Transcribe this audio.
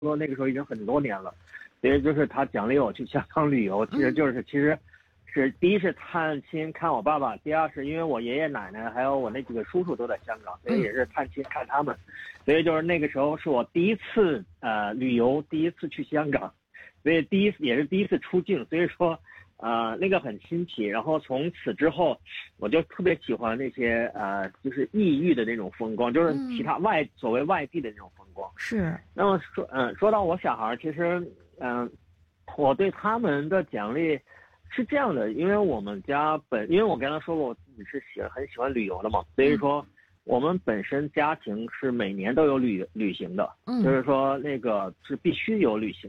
说那个时候已经很多年了，所以就是他奖励我去香港旅游，其实是第一是探亲看我爸爸，第二是因为我爷爷奶奶还有我那几个叔叔都在香港，所以也是探亲看他们，所以就是那个时候是我第一次旅游，第一次去香港，所以也是第一次出境，所以说那个很新奇。然后从此之后，我就特别喜欢那些就是异域的那种风光，就是其他所谓外地的那种风光。 是。 那么说到我小孩，其实我对他们的奖励是这样的，因为我们家因为我刚才说过我自己是很喜欢旅游的嘛，所以说我们本身家庭是每年都有旅行的，就是说那个是必须有旅行